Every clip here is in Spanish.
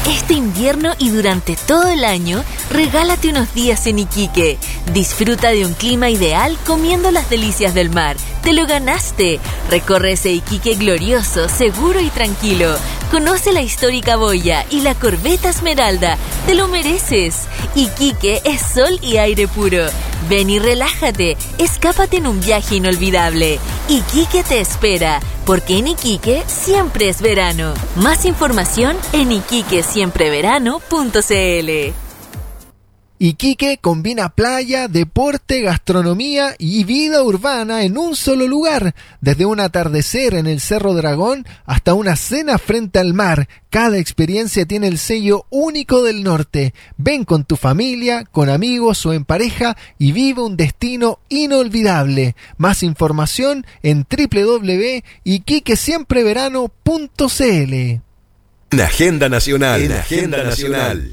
Este invierno y durante todo el año, regálate unos días en Iquique. Disfruta de un clima ideal comiendo las delicias del mar. ¡Te lo ganaste! Recorre ese Iquique glorioso, seguro y tranquilo. Conoce la histórica boya y la corbeta Esmeralda. ¡Te lo mereces! Iquique es sol y aire puro. Ven y relájate. Escápate en un viaje inolvidable. Iquique te espera, porque en Iquique siempre es verano. Más información en iquiquesiempreverano.cl. Iquique combina playa, deporte, gastronomía y vida urbana en un solo lugar. Desde un atardecer en el Cerro Dragón hasta una cena frente al mar, cada experiencia tiene el sello único del norte. Ven con tu familia, con amigos o en pareja y vive un destino inolvidable. Más información en www.iquiquesiempreverano.cl. En Agenda Nacional.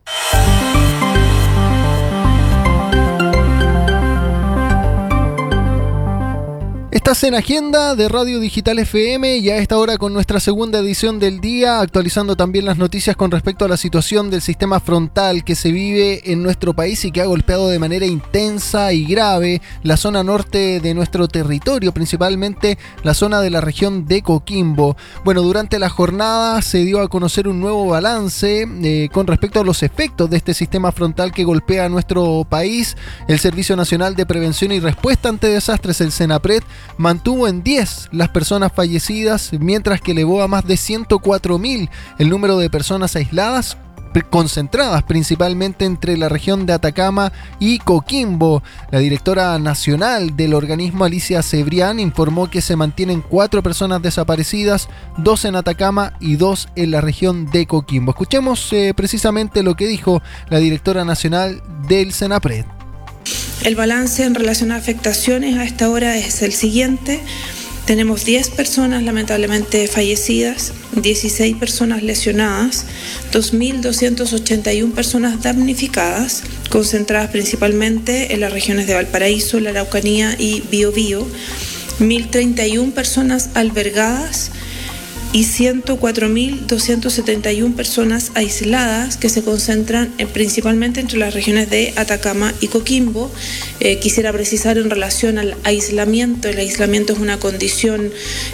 Estás en Agenda de Radio Digital FM y a esta hora con nuestra segunda edición del día, actualizando también las noticias con respecto a la situación del sistema frontal que se vive en nuestro país y que ha golpeado de manera intensa y grave la zona norte de nuestro territorio, principalmente la zona de la región de Coquimbo. Bueno, durante la jornada se dio a conocer un nuevo balance con respecto a los efectos de este sistema frontal que golpea a nuestro país. El Servicio Nacional de Prevención y Respuesta ante Desastres, el SENAPRED, mantuvo en 10 las personas fallecidas, mientras que elevó a más de 104.000 el número de personas aisladas, concentradas principalmente entre la región de Atacama y Coquimbo. La directora nacional del organismo, Alicia Cebrián, informó que se mantienen 4 personas desaparecidas, 2 en Atacama y 2 en la región de Coquimbo. Escuchemos precisamente lo que dijo la directora nacional del SENAPRED. El balance en relación a afectaciones a esta hora es el siguiente. Tenemos 10 personas lamentablemente fallecidas, 16 personas lesionadas, 2.281 personas damnificadas, concentradas principalmente en las regiones de Valparaíso, la Araucanía y Biobío, 1.031 personas albergadas y 104.271 personas aisladas que se concentran principalmente entre las regiones de Atacama y Coquimbo. Quisiera precisar en relación al aislamiento. El aislamiento es una condición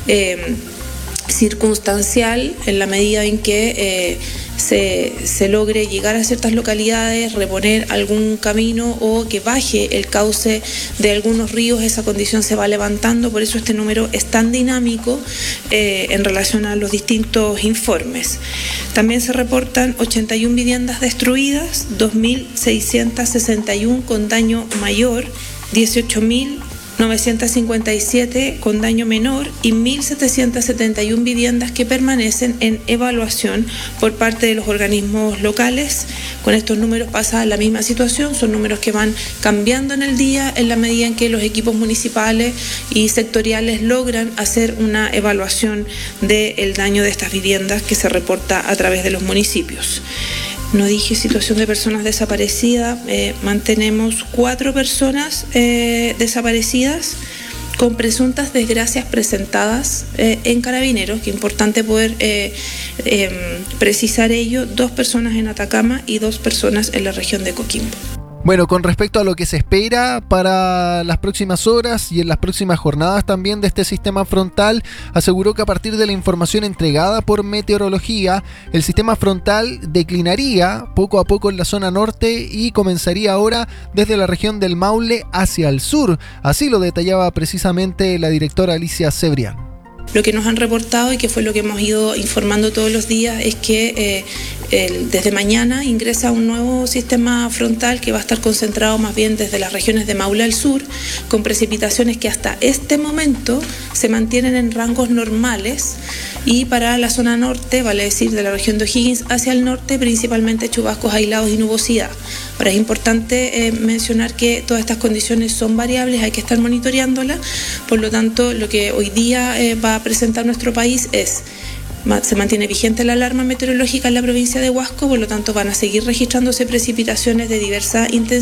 circunstancial en la medida en que se logre llegar a ciertas localidades, reponer algún camino o que baje el cauce de algunos ríos. Esa condición se va levantando, por eso este número es tan dinámico en relación a los distintos informes. También se reportan 81 viviendas destruidas, 2.661 con daño mayor, 18.957 con daño menor y 1.771 viviendas que permanecen en evaluación por parte de los organismos locales. Con estos números pasa la misma situación, son números que van cambiando en el día en la medida en que los equipos municipales y sectoriales logran hacer una evaluación del daño de estas viviendas que se reporta a través de los municipios. No dije situación de personas desaparecidas, mantenemos 4 personas desaparecidas con presuntas desgracias presentadas en Carabineros, que es importante poder precisar ello, 2 personas en Atacama y 2 personas en la región de Coquimbo. Bueno, con respecto a lo que se espera para las próximas horas y en las próximas jornadas también de este sistema frontal, aseguró que a partir de la información entregada por Meteorología, el sistema frontal declinaría poco a poco en la zona norte y comenzaría ahora desde la región del Maule hacia el sur. Así lo detallaba precisamente la directora Alicia Cebrián. Lo que nos han reportado y que fue lo que hemos ido informando todos los días es que desde mañana ingresa un nuevo sistema frontal que va a estar concentrado más bien desde las regiones de Maule al sur, con precipitaciones que hasta este momento se mantienen en rangos normales, y para la zona norte, vale decir de la región de O'Higgins hacia el norte, principalmente chubascos aislados y nubosidad. Ahora es importante mencionar que todas estas condiciones son variables, hay que estar monitoreándolas, por lo tanto lo que hoy día va a presentar nuestro país se mantiene vigente la alarma meteorológica en la provincia de Huasco, por lo tanto van a seguir registrándose precipitaciones de diversa intensidad